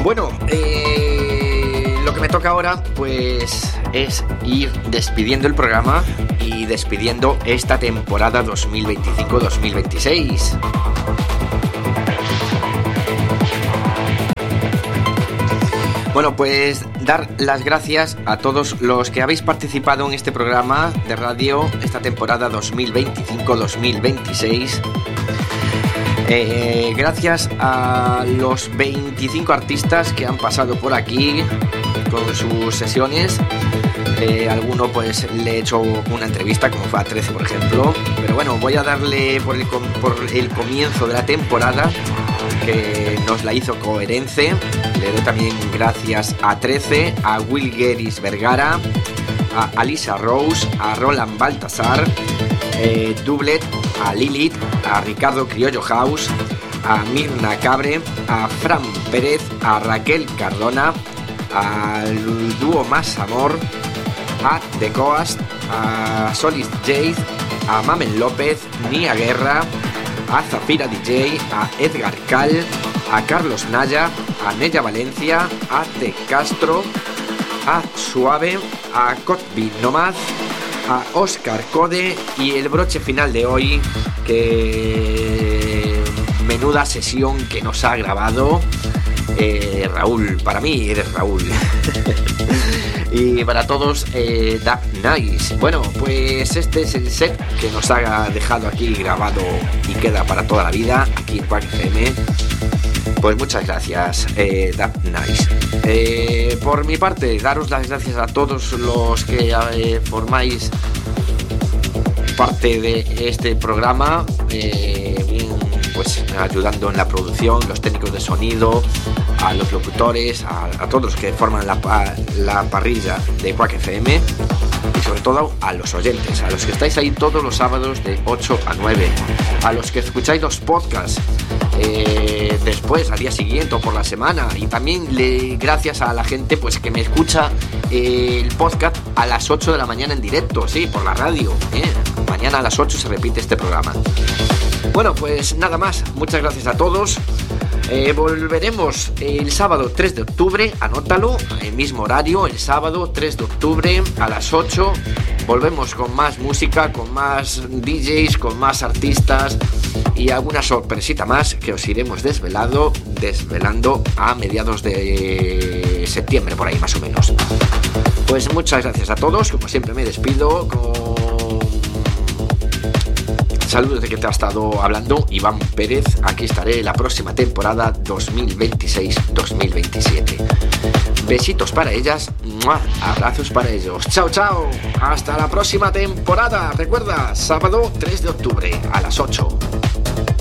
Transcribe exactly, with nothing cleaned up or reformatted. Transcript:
Bueno, eh, lo que me toca ahora pues es ir despidiendo el programa y despidiendo esta temporada dos mil veinticinco dos mil veintiséis. Bueno, pues dar las gracias a todos los que habéis participado en este programa de radio esta temporada dos mil veinticinco dos mil veintiséis. Eh, gracias a los veinticinco artistas que han pasado por aquí con sus sesiones. Eh, alguno pues le he hecho una entrevista, como fue a trece por ejemplo. Pero bueno, voy a darle por el, por el comienzo de la temporada, que nos la hizo Coherence. Le doy también gracias a trece, a Will Geris Vergara, a Alisa Rose, a Roland Baltasar, eh, Doublet, a Lilith, a Ricardo Criollo House, a Mirna Cabre, a Fran Pérez, a Raquel Cardona, al dúo Más Amor, a The Coast, a Solis Jade, a Mamen López, Nia Guerra, a Zafira D J, a Edgar Cal, a Carlos Naya, a Nella Valencia, a T Castro, a Suave, a Cotby Nomad, a Oscar Code y el broche final de hoy, que menuda sesión que nos ha grabado eh, Raúl. Para mí eres Raúl. Y para todos, eh, That Nice. Bueno, pues este es el set que nos ha dejado aquí grabado y queda para toda la vida aquí en Quack F M. Pues muchas gracias, eh, That Nice. Eh, por mi parte, daros las gracias a todos los que eh, formáis parte de este programa, eh, bien, pues ayudando en la producción, los técnicos de sonido, a los locutores, a, a todos los que forman la, la parrilla de Quack F M y sobre todo a los oyentes, a los que estáis ahí todos los sábados de ocho a nueve, a los que escucháis los podcasts eh, después, al día siguiente o por la semana, y también le, gracias a la gente pues que me escucha eh, el podcast a las ocho de la mañana en directo, sí, por la radio, eh. Mañana a las ocho se repite este programa. Bueno, pues nada más, muchas gracias a todos. Eh, volveremos el sábado tres de octubre, anótalo, el mismo horario, el sábado tres de octubre a las ocho. Volvemos con más música, con más D Js, con más artistas y alguna sorpresita más que os iremos desvelando, desvelando a mediados de septiembre, por ahí más o menos. Pues muchas gracias a todos, como siempre me despido con saludos de que te ha estado hablando Iván Pérez. Aquí estaré la próxima temporada dos mil veintiséis dos mil veintisiete. Besitos para ellas, ¡mua! Abrazos para ellos. Chao, chao. Hasta la próxima temporada. Recuerda, sábado tres de octubre a las ocho.